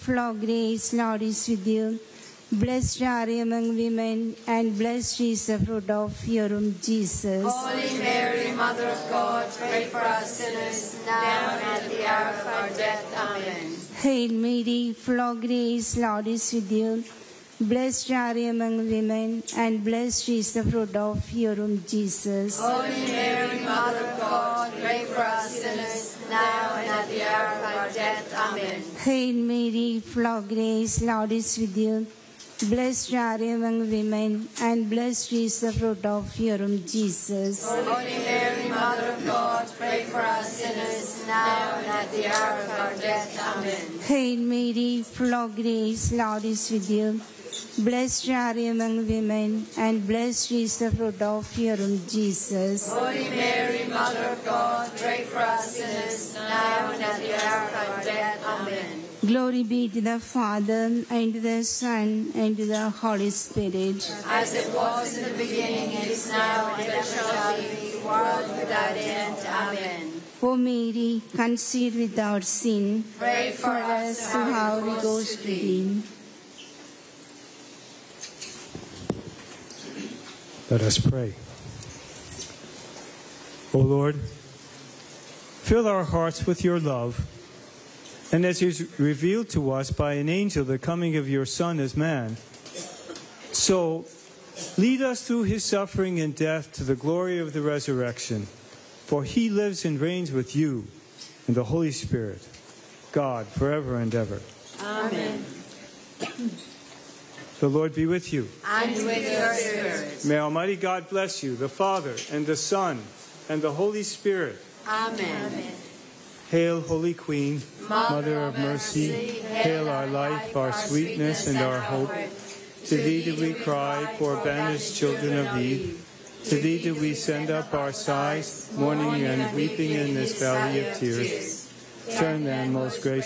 full of grace, Lord is with you. Blessed are you among women, and blessed is the fruit of your womb, Jesus. Holy Mary, Mother of God, pray for us sinners, now and at the hour of our death. Amen. Hail Mary, full of grace, Lord is with you. Blessed are you among women, and blessed is the fruit of your womb, Jesus. Holy Mary, Mother of God, pray for us sinners, now and at the hour of our death. Amen. Hail Mary, full of grace, Lord is with you. Blessed are you among women, and blessed is the fruit of your womb, Jesus. Holy Mary, Mother of God, pray for us sinners, now and at the hour of our death. Amen. Hail Mary, full of grace, Lord is with you. Blessed are you among women, and blessed is the fruit of your womb, Jesus. Holy Mary, Mother of God, pray for us sinners, now and at the hour of our death. Amen. Glory be to the Father, and to the Son, and to the Holy Spirit. As it was in the beginning, is now, and ever shall be, world without end. Amen. O Mary, conceived without sin, Pray for us who have recourse to thee. Let us pray. O Lord, fill our hearts with your love, and as is revealed to us by an angel the coming of your Son as man, so lead us through his suffering and death to the glory of the resurrection. For he lives and reigns with you in the Holy Spirit, God, forever and ever. Amen. The Lord be with you. And with your spirit. May Almighty God bless you, the Father, and the Son, and the Holy Spirit. Amen. Hail, Holy Queen, Mother of Mercy. Hail our life, our sweetness, and our hope. To thee do we cry, poor banished children of Eve. To thee do we send up our sighs, mourning and weeping in this valley of tears. Turn then, most gracious